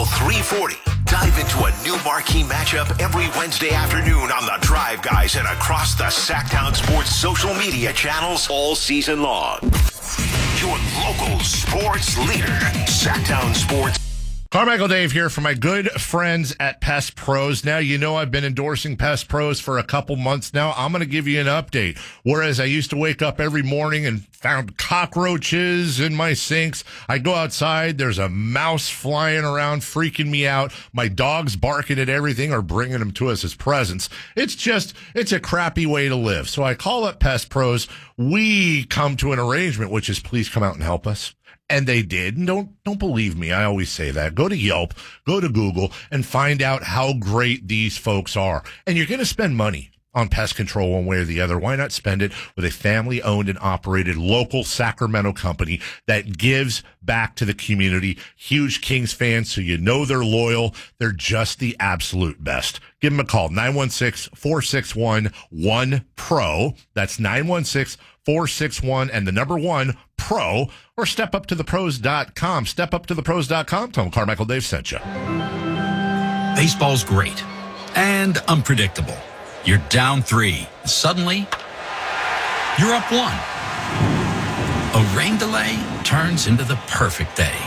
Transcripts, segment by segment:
Channel 340. Dive into a new marquee matchup every Wednesday afternoon on The Drive Guys and across the Sacktown Sports social media channels all season long. Your local sports leader, Sacktown Sports. Carmichael Dave here for my good friends at Pest Pros. Now, you know I've been endorsing Pest Pros for a couple months now. I'm going to give you an update. Whereas I used to wake up every morning and found cockroaches in my sinks, I go outside, there's a mouse flying around, freaking me out. My dog's barking at everything or bringing them to us as presents. It's a crappy way to live. So I call up Pest Pros. We come to an arrangement, which is please come out and help us. And they did. And don't believe me. I always say that. Go to Yelp, go to Google, and find out how great these folks are. And you're going to spend money on pest control one way or the other. Why not spend it with a family-owned and operated local Sacramento company that gives back to the community? Huge Kings fans, so you know they're loyal. They're just the absolute best. Give them a call, 916-461-1PRO. That's 916-461 and the number 1 PRO, or stepuptothepros.com. Stepuptothepros.com. Tell them Carmichael Dave sent you. Baseball's great and unpredictable. You're down 3. Suddenly, you're up 1. A rain delay turns into the perfect day.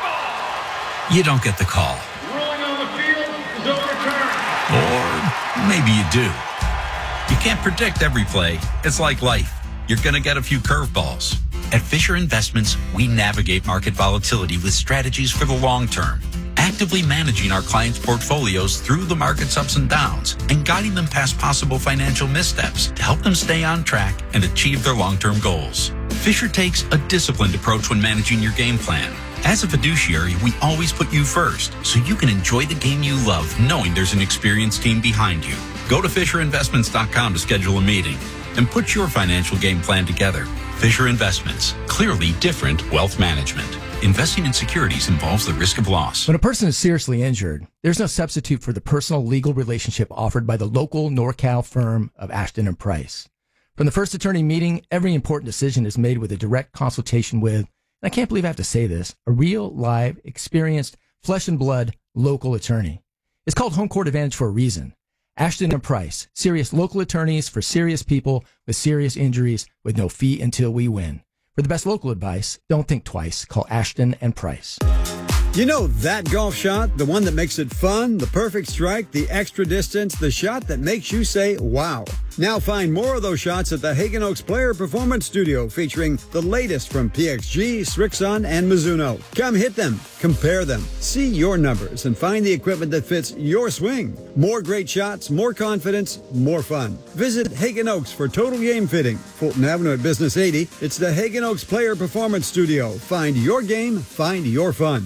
You don't get the call. Rolling on the field is overturned. Or maybe you do. You can't predict every play. It's like life. You're going to get a few curveballs. At Fisher Investments, we navigate market volatility with strategies for the long term, actively managing our clients' portfolios through the market's ups and downs and guiding them past possible financial missteps to help them stay on track and achieve their long-term goals. Fisher takes a disciplined approach when managing your game plan. As a fiduciary, we always put you first, so you can enjoy the game you love knowing there's an experienced team behind you. Go to FisherInvestments.com to schedule a meeting and put your financial game plan together. Fisher Investments, clearly different wealth management. Investing in securities involves the risk of loss. When a person is seriously injured, there's no substitute for the personal legal relationship offered by the local NorCal firm of Ashton and Price. From the first attorney meeting, every important decision is made with a direct consultation with, and I can't believe I have to say this, a real, live, experienced, flesh and blood local attorney. It's called Home Court Advantage for a reason. Ashton and Price, serious local attorneys for serious people with serious injuries with no fee until we win. For the best local advice, don't think twice. Call Ashton and Price. You know that golf shot, the one that makes it fun, the perfect strike, the extra distance, the shot that makes you say, wow. Now find more of those shots at the Hagen Oaks Player Performance Studio, featuring the latest from PXG, Srixon, and Mizuno. Come hit them, compare them, see your numbers, and find the equipment that fits your swing. More great shots, more confidence, more fun. Visit Hagen Oaks for total game fitting. Fulton Avenue at Business 80. It's the Hagen Oaks Player Performance Studio. Find your game, find your fun.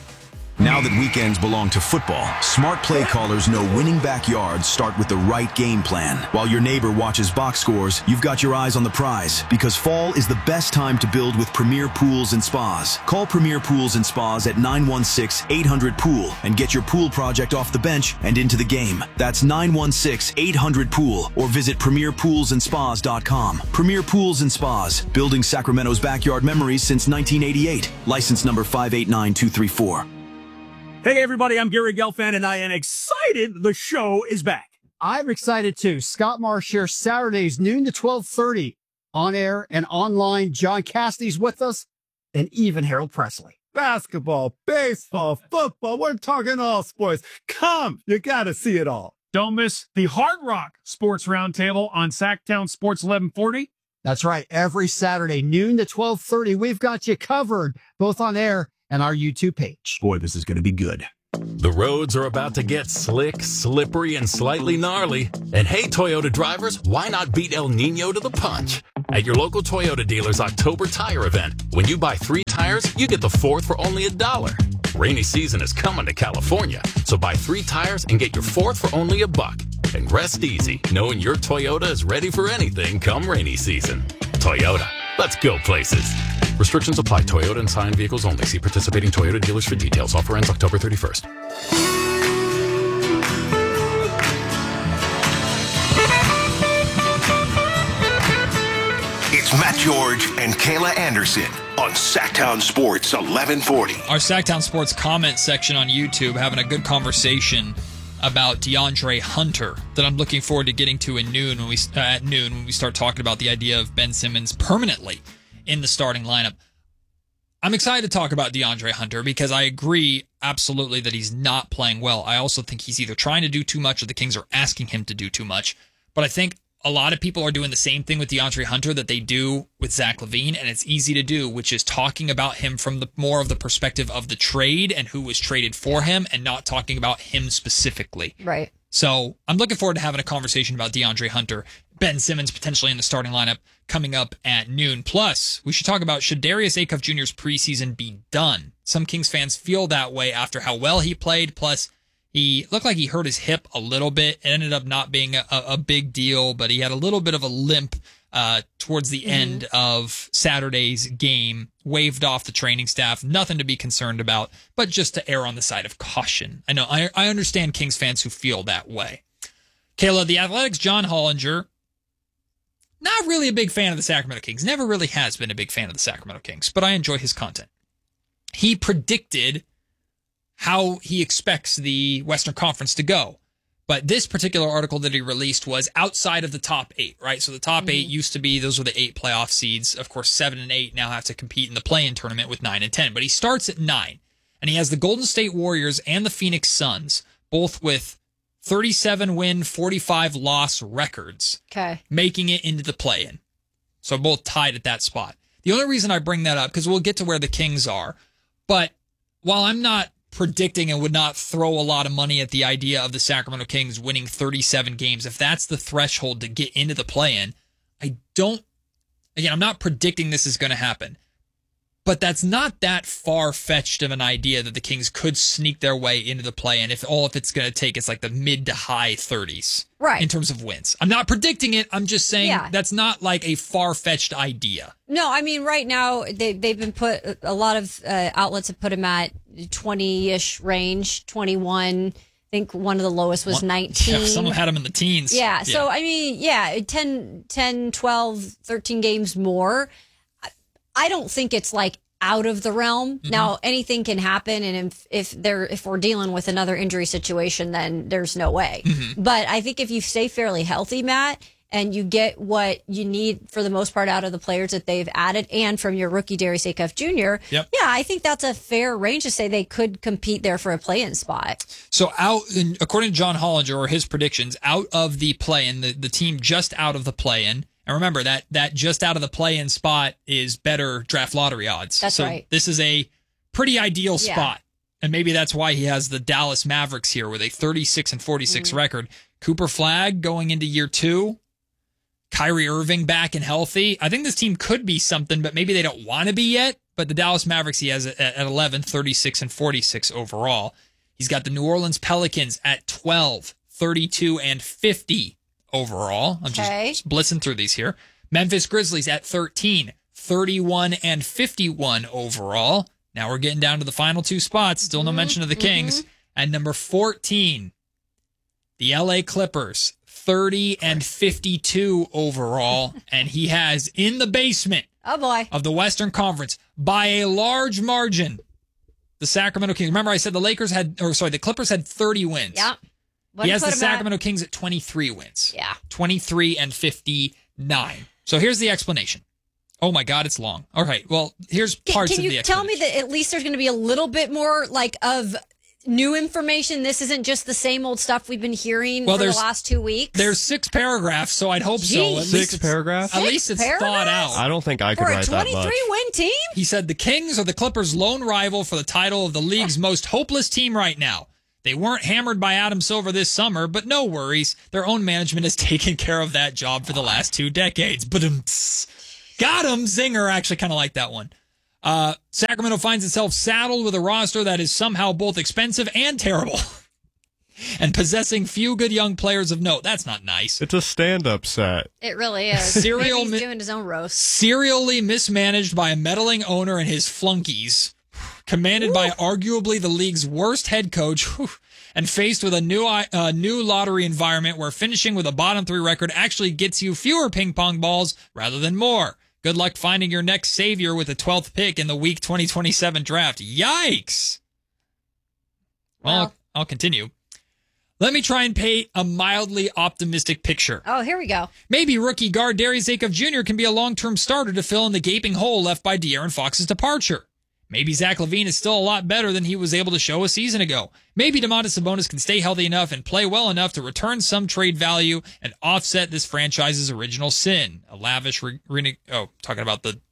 Now that weekends belong to football, smart play callers know winning backyards start with the right game plan. While your neighbor watches box scores, you've got your eyes on the prize, because fall is the best time to build with Premier Pools and Spas. Call Premier Pools and Spas at 916-800-POOL and get your pool project off the bench and into the game. That's 916-800-POOL, or visit premierpoolsandspas.com. Premier Pools and Spas, building Sacramento's backyard memories since 1988. License number 589234. Hey everybody, I'm Gary Gelfand and I am excited the show is back. I'm excited too. Scott Marsh here, Saturdays, noon to 12:30, on air and online. John Cassidy's with us, and even Harold Presley. Basketball, baseball, football, we're talking all sports. Come, you gotta see it all. Don't miss the Hard Rock Sports Roundtable on Sacktown Sports 1140. That's right, every Saturday, noon to 12:30, we've got you covered, both on air and our YouTube page. Boy, this is going to be good. The roads are about to get slick, slippery, and slightly gnarly. And hey, Toyota drivers, why not beat El Nino to the punch? At your local Toyota dealer's October tire event, when you buy 3 tires, you get the 4th for only $1. Rainy season is coming to California, so buy 3 tires and get your 4th for only $1. And rest easy, knowing your Toyota is ready for anything come rainy season. Toyota, let's go places. Restrictions apply. Toyota and Scion vehicles only. See participating Toyota dealers for details. Offer ends October 31st. It's Matt George and Kayla Anderson on Sacktown Sports 1140. Our Sacktown Sports comment section on YouTube having a good conversation about DeAndre Hunter that I'm looking forward to getting to at noon when we start talking about the idea of Ben Simmons permanently in the starting lineup. I'm excited to talk about DeAndre Hunter because I agree absolutely that he's not playing well. I also think he's either trying to do too much or the Kings are asking him to do too much. But I think a lot of people are doing the same thing with DeAndre Hunter that they do with Zach LaVine, and it's easy to do, which is talking about him from the more of the perspective of the trade and who was traded for him and not talking about him specifically. Right. So I'm looking forward to having a conversation about DeAndre Hunter, Ben Simmons potentially in the starting lineup coming up at noon. Plus, we should talk about should Darius Acuff Jr.'s preseason be done? Some Kings fans feel that way after how well he played, plus he looked like he hurt his hip a little bit. It ended up not being a big deal, but he had a little bit of a limp towards the end of Saturday's game, waved off the training staff. Nothing to be concerned about, but just to err on the side of caution. I know, I understand Kings fans who feel that way. Kayla, the Athletics' John Hollinger, not really a big fan of the Sacramento Kings. Never really has been a big fan of the Sacramento Kings, but I enjoy his content. He predicted how he expects the Western Conference to go. But this particular article that he released was outside of the top 8, right? So the top 8 used to be, those were the 8 playoff seeds. Of course, 7 and 8 now have to compete in the play-in tournament with 9 and 10. But he starts at 9. And he has the Golden State Warriors and the Phoenix Suns, both with 37 win, 45 loss records, making it into the play-in. So both tied at that spot. The only reason I bring that up, because we'll get to where the Kings are, but while I'm not predicting and would not throw a lot of money at the idea of the Sacramento Kings winning 37 games, if that's the threshold to get into the play-in, I'm not predicting this is going to happen, but that's not that far-fetched of an idea that the Kings could sneak their way into the play-in if it's going to take is like the mid to high 30s in terms of wins. I'm not predicting it. I'm just saying that's not like a far-fetched idea. No, I mean, right now, they've been put, a lot of outlets have put him at 20-ish range, 21. I think one of the lowest was 19. Yeah, some had him in the teens. Yeah, so, I mean, 10, 12, 13 games more. I don't think it's like out of the realm. Now, anything can happen, and if we're dealing with another injury situation, then there's no way. But I think if you stay fairly healthy, Matt, and you get what you need for the most part out of the players that they've added and from your rookie Darius Acuff Jr., I think that's a fair range to say they could compete there for a play-in spot. So according to John Hollinger, or his predictions, out of the play-in, the team just out of the play-in, and remember that just out of the play-in spot is better draft lottery odds. That's right. This is a pretty ideal spot. And maybe that's why he has the Dallas Mavericks here with a 36-46 record. Cooper Flagg going into year 2. Kyrie Irving back and healthy. I think this team could be something, but maybe they don't want to be yet. But the Dallas Mavericks, he has at 11, 36-46 overall. He's got the New Orleans Pelicans at 12, 32-50 overall. I'm just blitzing through these here. Memphis Grizzlies at 13, 31-51 overall. Now we're getting down to the final 2 spots. Still no mention of the Kings. And number 14, the LA Clippers, 30-52 overall. And he has in the basement of the Western Conference by a large margin the Sacramento Kings. Remember I said the Clippers had 30 wins. Yeah. He has the Sacramento Kings at 23 wins. Yeah. 23-59. So here's the explanation. Oh my God, it's long. All right. Well, here's parts of the explanation. Can you tell me that at least there's going to be a little bit more of new information? This isn't just the same old stuff we've been hearing for the last 2 weeks. There's 6 paragraphs, so I'd hope so. At 6 paragraphs? At least it's thought out. I don't think I could write that much. For a 23-win team? He said the Kings are the Clippers' lone rival for the title of the league's most hopeless team right now. They weren't hammered by Adam Silver this summer, but no worries. Their own management has taken care of that job for the last 2 decades. Got him. Zinger. Actually kind of like that one. Sacramento finds itself saddled with a roster that is somehow both expensive and terrible. And possessing few good young players of note. That's not nice. It's a stand-up set. It really is. Maybe he's doing his own roast. Serially mismanaged by a meddling owner and his flunkies. Commanded by arguably the league's worst head coach, and faced with a new lottery environment where finishing with a bottom 3 record actually gets you fewer ping pong balls rather than more. Good luck finding your next savior with the 12th pick in the week 2027 draft. Yikes. Well, I'll continue. Let me try and paint a mildly optimistic picture. Oh, here we go. Maybe rookie guard Darius Acuff Jr. can be a long-term starter to fill in the gaping hole left by De'Aaron Fox's departure. Maybe Zach LaVine is still a lot better than he was able to show a season ago. Maybe Domantas Sabonis can stay healthy enough and play well enough to return some trade value and offset this franchise's original sin. A lavish talking about the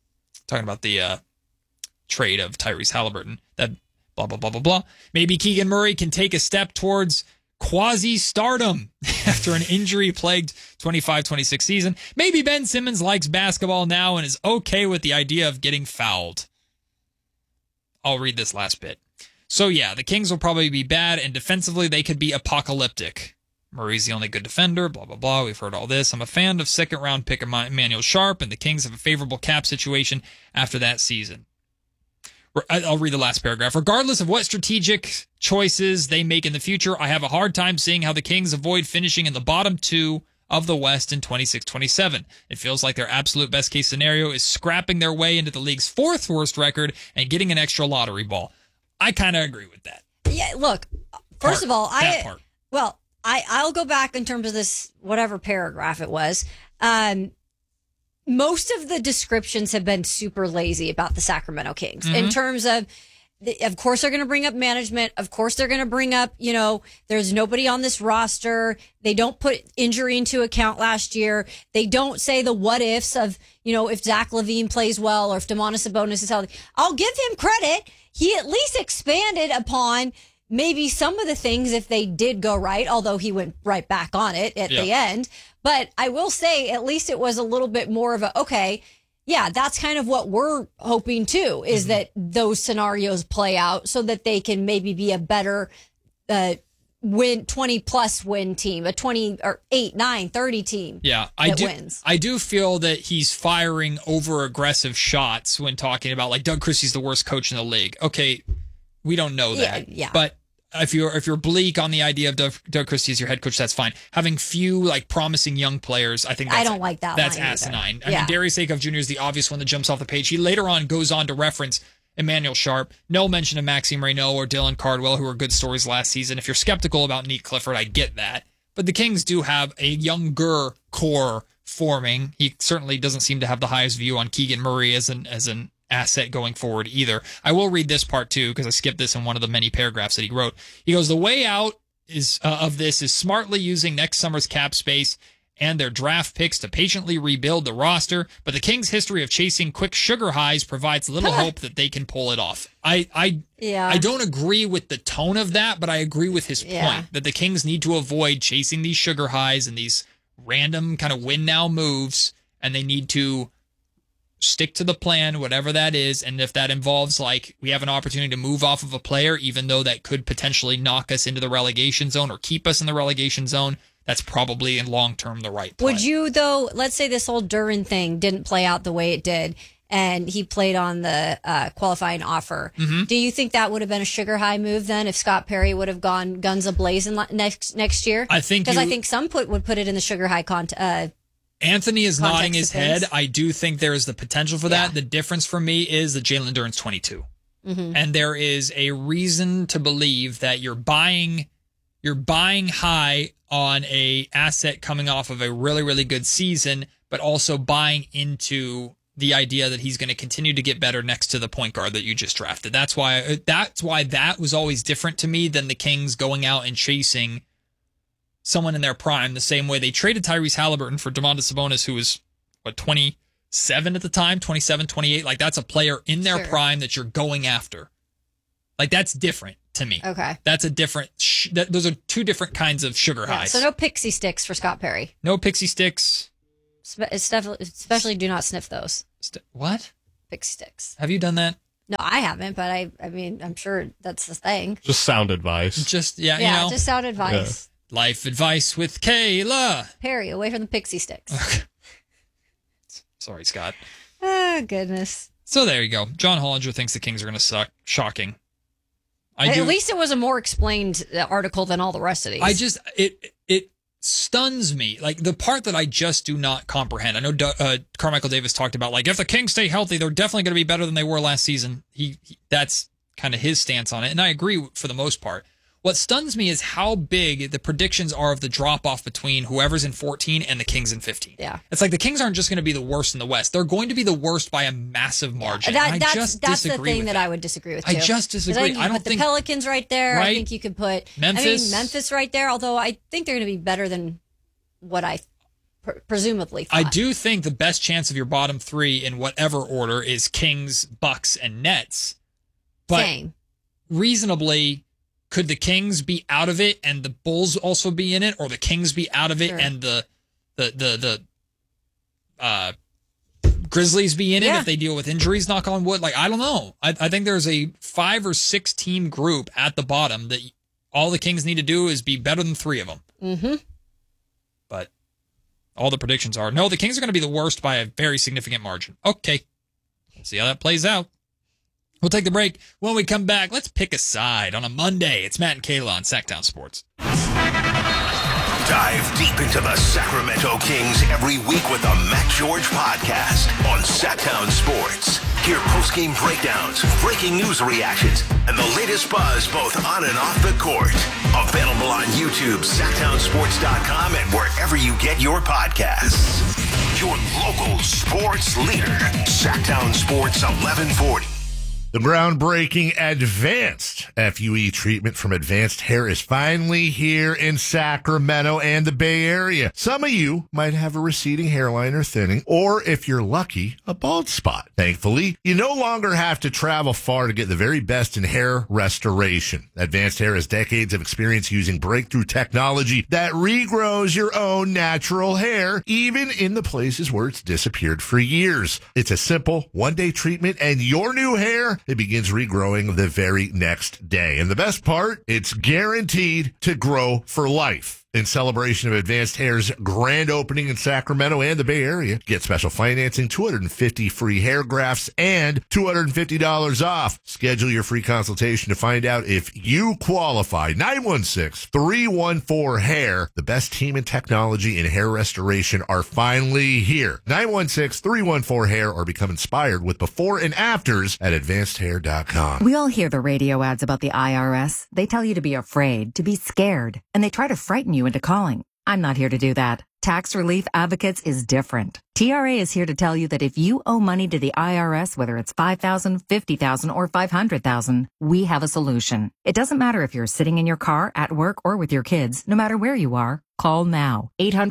trade of Tyrese Halliburton. That blah blah blah blah blah. Maybe Keegan Murray can take a step towards quasi-stardom after an injury-plagued 25-26 season. Maybe Ben Simmons likes basketball now and is okay with the idea of getting fouled. I'll read this last bit. So yeah, the Kings will probably be bad, and defensively they could be apocalyptic. Murray's the only good defender, blah, blah, blah. We've heard all this. I'm a fan of second-round pick Emmanuel Sharp, and the Kings have a favorable cap situation after that season. I'll read the last paragraph. Regardless of what strategic choices they make in the future, I have a hard time seeing how the Kings avoid finishing in the bottom two of the West in 26-27. It feels like their absolute best case scenario is scrapping their way into the league's fourth worst record and getting an extra lottery ball. I kind of agree with that. Yeah, look, first of all, I'll go back in terms of this, whatever paragraph it was. Most of the descriptions have been super lazy about the Sacramento Kings in terms of course, they're going to bring up management. Of course, they're going to bring up, there's nobody on this roster. They don't put injury into account last year. They don't say the what ifs of, if Zach LaVine plays well or if Domantas Sabonis is healthy. I'll give him credit. He at least expanded upon maybe some of the things if they did go right, although he went right back on it at the end. But I will say at least it was a little bit more of that's kind of what we're hoping too, is that those scenarios play out so that they can maybe be a better 20-plus win team, a 20 or 8, 9, 30 team. Yeah, wins. I do feel that he's firing over aggressive shots when talking about like Doug Christie's the worst coach in the league. Okay, we don't know that. Yeah. But if you're bleak on the idea of Doug Christie as your head coach, that's fine. Having few like promising young players, I think I don't like that. That's asinine. I mean, Darius Acuff Jr. is the obvious one that jumps off the page. He later on goes on to reference Emmanuel Sharp. No mention of Maxime Reynaud or Dylan Cardwell, who were good stories last season. If you're skeptical about Nate Clifford, I get that. But the Kings do have a younger core forming. He certainly doesn't seem to have the highest view on Keegan Murray as an asset going forward either. I will read this part too because I skipped this in one of the many paragraphs that he wrote. He goes, the way out of this is smartly using next summer's cap space and their draft picks to patiently rebuild the roster, but the Kings' history of chasing quick sugar highs provides little hope that they can pull it off. I don't agree with the tone of that, but I agree with his point that the Kings need to avoid chasing these sugar highs and these random kind of win now moves, and they need to stick to the plan, whatever that is. And if that involves like we have an opportunity to move off of a player, even though that could potentially knock us into the relegation zone or keep us in the relegation zone, that's probably in long term the right play. Would you though, let's say this whole Duren thing didn't play out the way it did and he played on the qualifying offer. Do you think that would have been a sugar high move then if Scott Perry would have gone guns a-blazing next year? I think because I think some would put it in the sugar high Anthony is nodding his head. I do think there is the potential for that. The difference for me is that Jalen Duren's 22. And there is a reason to believe that you're buying high on a asset coming off of a really, really good season, but also buying into the idea that he's going to continue to get better next to the point guard that you just drafted. That's why that was always different to me than the Kings going out and chasing someone in their prime, the same way they traded Tyrese Halliburton for Domantas Sabonis, who was, 27 at the time, 27, 28. Like, that's a player in their prime that you're going after. Like, that's different to me. Okay. That's a different, those are two different kinds of sugar highs. So no pixie sticks for Scott Perry. No pixie sticks. Especially do not sniff those. What? Pixie sticks. Have you done that? No, I haven't, but I mean, I'm sure that's the thing. Just sound advice. Just sound advice. Yeah. Life advice with Kayla. Perry, away from the pixie sticks. Sorry, Scott. Oh, goodness. So there you go. John Hollinger thinks the Kings are going to suck. Shocking. At least it was a more explained article than all the rest of these. It stuns me, like the part that I just do not comprehend. I know Carmichael Davis talked about, like, if the Kings stay healthy, they're definitely going to be better than they were last season. That's kind of his stance on it, and I agree for the most part. What stuns me is how big the predictions are of the drop-off between whoever's in 14 and the Kings in 15. Yeah. It's like the Kings aren't just going to be the worst in the West. They're going to be the worst by a massive margin. That's the thing that I would disagree with, too. I just disagree. I don't think the Pelicans right there. Right? I think you could put Memphis right there, although I think they're going to be better than what I presumably thought. I do think the best chance of your bottom three in whatever order is Kings, Bucks, and Nets. But Same. Reasonably, could the Kings be out of it and the Bulls also be in it, or the Kings be out of it and the Grizzlies be in it if they deal with injuries? Knock on wood. Like, I don't know. I think there's a 5 or 6 team group at the bottom that all the Kings need to do is be better than 3 of them. Mm-hmm. But all the predictions are no. The Kings are going to be the worst by a very significant margin. Okay, we'll see how that plays out. We'll take the break. When we come back, let's pick a side on a Monday. It's Matt and Kayla on Sacktown Sports. Dive deep into the Sacramento Kings every week with the Matt George podcast on Sacktown Sports. Hear post-game breakdowns, breaking news reactions, and the latest buzz both on and off the court. Available on YouTube, SacktownSports.com, and wherever you get your podcasts. Your local sports leader, Sacktown Sports 1140. The groundbreaking advanced FUE treatment from Advanced Hair is finally here in Sacramento and the Bay Area. Some of you might have a receding hairline or thinning, or if you're lucky, a bald spot. Thankfully, you no longer have to travel far to get the very best in hair restoration. Advanced Hair has decades of experience using breakthrough technology that regrows your own natural hair, even in the places where it's disappeared for years. It's a simple one-day treatment, and your new hair, it begins regrowing the very next day. And the best part, it's guaranteed to grow for life. In celebration of Advanced Hair's grand opening in Sacramento and the Bay Area, get special financing, 250 free hair grafts, and $250 off. Schedule your free consultation to find out if you qualify. 916-314-HAIR. The best team in technology and hair restoration are finally here. 916-314-HAIR, or become inspired with before and afters at advancedhair.com. We all hear the radio ads about the IRS. They tell you to be afraid, to be scared, and they try to frighten you into calling. I'm not here to do that. Tax Relief Advocates is different. TRA is here to tell you that if you owe money to the IRS, whether it's $5,000, $50,000, or $500,000, we have a solution. It doesn't matter if you're sitting in your car, at work, or with your kids. No matter where you are, call now.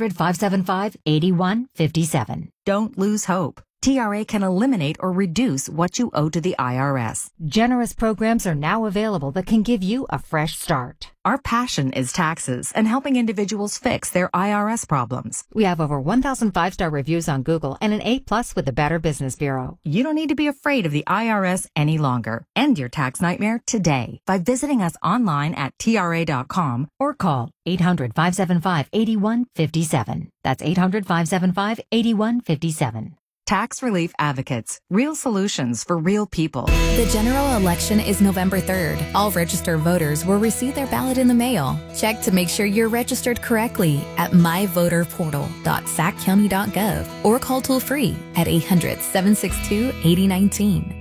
800-575-8157. Don't lose hope. TRA can eliminate or reduce what you owe to the IRS. Generous programs are now available that can give you a fresh start. Our passion is taxes and helping individuals fix their IRS problems. We have over 1,000 5-star reviews on Google and an A+ with the Better Business Bureau. You don't need to be afraid of the IRS any longer. End your tax nightmare today by visiting us online at TRA.com or call 800-575-8157. That's 800-575-8157. Tax Relief Advocates. Real solutions for real people. The general election is November 3rd. All registered voters will receive their ballot in the mail. Check to make sure you're registered correctly at myvoterportal.saccounty.gov or call toll-free at 800-762-8019.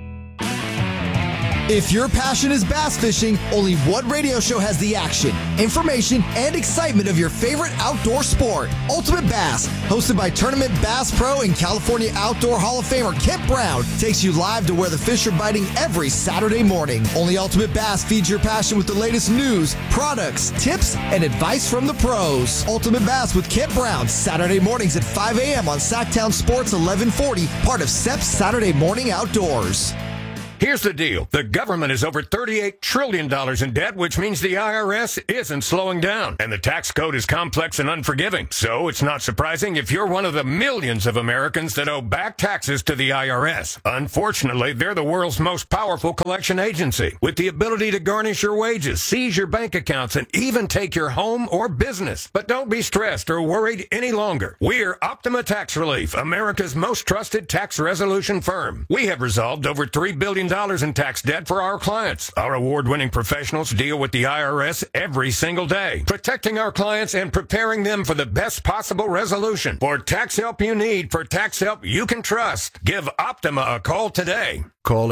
If your passion is bass fishing, only one radio show has the action, information, and excitement of your favorite outdoor sport. Ultimate Bass, hosted by Tournament Bass Pro and California Outdoor Hall of Famer Kent Brown, takes you live to where the fish are biting every Saturday morning. Only Ultimate Bass feeds your passion with the latest news, products, tips, and advice from the pros. Ultimate Bass with Kent Brown, Saturday mornings at 5 a.m. on Sacktown Sports 1140, part of SEP's Saturday Morning Outdoors. Here's the deal. The government is over $38 trillion in debt, which means the IRS isn't slowing down. And the tax code is complex and unforgiving. So it's not surprising if you're one of the millions of Americans that owe back taxes to the IRS. Unfortunately, they're the world's most powerful collection agency, with the ability to garnish your wages, seize your bank accounts, and even take your home or business. But don't be stressed or worried any longer. We're Optima Tax Relief, America's most trusted tax resolution firm. We have resolved over $3 billion $1,000 in tax debt for our clients. Our award-winning professionals deal with the IRS every single day, protecting our clients and preparing them for the best possible resolution. For tax help you need, for tax help you can trust, give Optima a call today. Call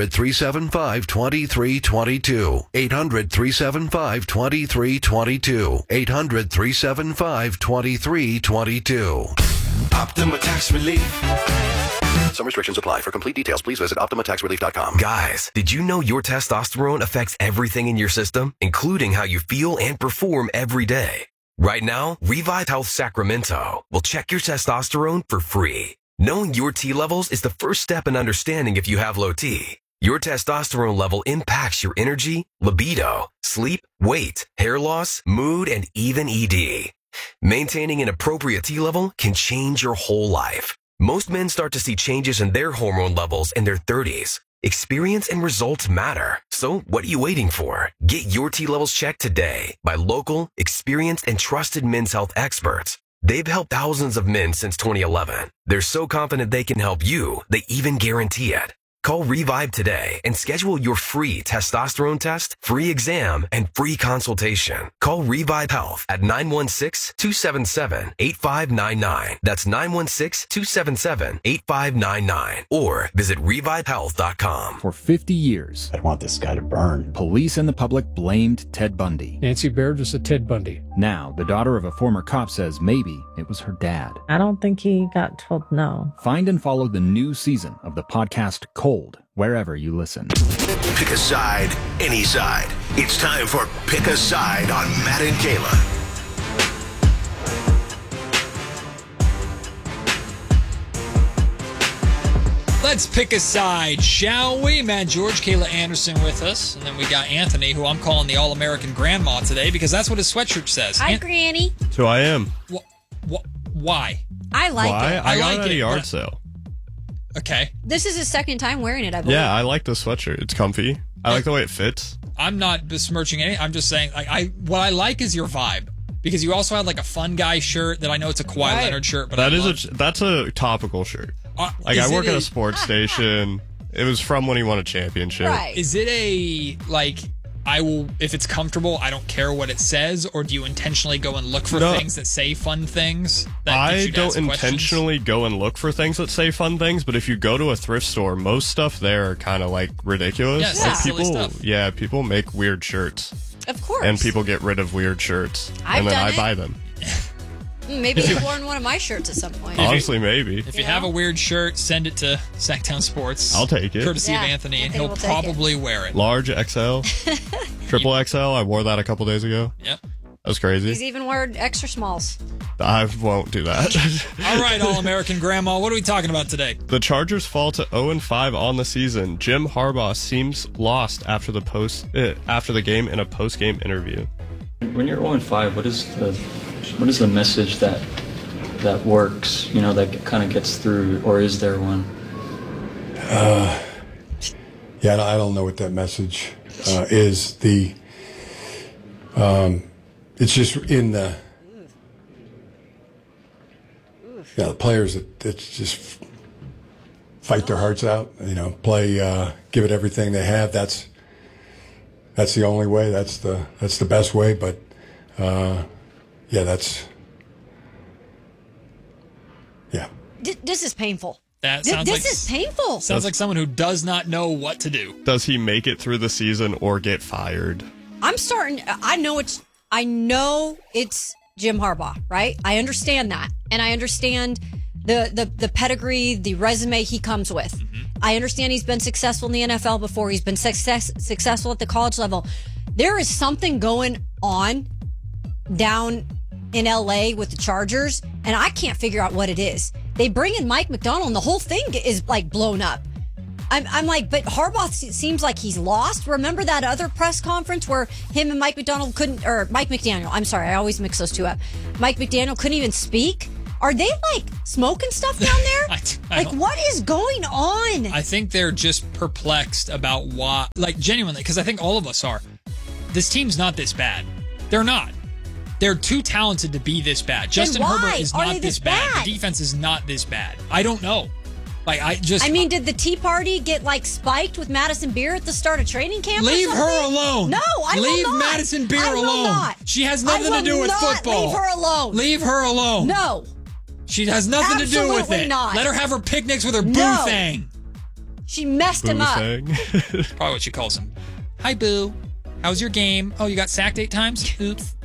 800-375-2322. 800-375-2322. 800-375-2322. Optima Tax Relief. Some restrictions apply. For complete details, please visit OptimaTaxRelief.com. Guys, did you know your testosterone affects everything in your system, including how you feel and perform every day? Right now, Revive Health Sacramento will check your testosterone for free. Knowing your T levels is the first step in understanding if you have low T. Your testosterone level impacts your energy, libido, sleep, weight, hair loss, mood, and even ED. Maintaining an appropriate T level can change your whole life. Most men start to see changes in their hormone levels in their 30s. Experience and results matter. So what are you waiting for? Get your T levels checked today by local, experienced, and trusted men's health experts. They've helped thousands of men since 2011. They're so confident they can help you, they even guarantee it. Call Revive today and schedule your free testosterone test, free exam, and free consultation. Call Revive Health at 916-277-8599. That's 916-277-8599. Or visit revivehealth.com. For 50 years, I want this guy to burn. Police and the public blamed Ted Bundy. Nancy Baird was a Ted Bundy. Now, the daughter of a former cop says maybe it was her dad. I don't think he got told no. Find and follow the new season of the podcast Cold, wherever you listen. Pick a side, any side. It's time for Pick a Side on Matt and Kayla. Let's pick a side, shall we? Matt George, Kayla Anderson with us. And then we got Anthony, who I'm calling the All-American Grandma today because that's what his sweatshirt says. Hi, Granny. So I am. Why? I like it. I got like it at a it, yard but- sale. Okay. This is his second time wearing it, I believe. Yeah, I like the sweatshirt. It's comfy. I like the way it fits. I'm not besmirching any. I'm just saying, what I like is your vibe. Because you also had like a fun guy shirt that I know it's a Kawhi Leonard shirt, but that's a topical shirt. Like is I work it at a sports station. It was from when he won a championship. Right. Is it a if it's comfortable, I don't care what it says, or do you intentionally go and look for things that say fun things? I don't intentionally go and look for things that say fun things, but if you go to a thrift store, most stuff there are kind of like ridiculous. Yes, like silly stuff. Yeah, people make weird shirts. Of course. And people get rid of weird shirts. I've and then done I it. buy them. Maybe you've worn one of my shirts at some point. Honestly, maybe. If you have a weird shirt, send it to Sacktown Sports. I'll take it. Courtesy of Anthony, and he'll will take probably wear it. Large XL, triple XL. I wore that a couple days ago. Yep. That was crazy. He's even worn extra smalls. I won't do that. All right, All-American Grandma, what are we talking about today? The Chargers fall to 0-5 on the season. Jim Harbaugh seems lost after the game in a post-game interview. When you're 0-5, what is the message that works? You know, that kind of gets through, or is there one? Yeah, I don't know what that message is. It's just in the the players that just fight their hearts out. You know, play, give it everything they have. That's the only way. That's the best way. But This is painful. That sounds this is painful. Sounds like someone who does not know what to do. Does he make it through the season or get fired? I know it's Jim Harbaugh, right? I understand that. And I understand the pedigree, the resume he comes with. Mm-hmm. I understand he's been successful in the NFL before. He's been successful at the college level. There is something going on down in LA with the Chargers, and I can't figure out what it is. They bring in Mike McDonald, and the whole thing is like blown up. I'm like, but Harbaugh seems like he's lost. Remember that other press conference where him and Mike McDaniel, I'm sorry, I always mix those two up. Mike McDaniel couldn't even speak. Are they like smoking stuff down there? What is going on? I think they're just perplexed about why, like genuinely, because I think all of us are. This team's not this bad. They're not. They're too talented to be this bad. Justin Herbert is not this bad. The defense is not this bad. I don't know. Did the tea party get spiked with Madison Beer at the start of training camp? Leave or something? her alone. No, I will Leave not. Madison Beer I will alone. not. She has nothing to do with football. Leave her alone. Leave her alone. No. She has nothing to do with Absolutely it. not. Let her have her picnics with her boo No. thing. She messed him up. Probably what she calls him. Hi, boo. How was your game? Oh, you got sacked 8 times? Oops.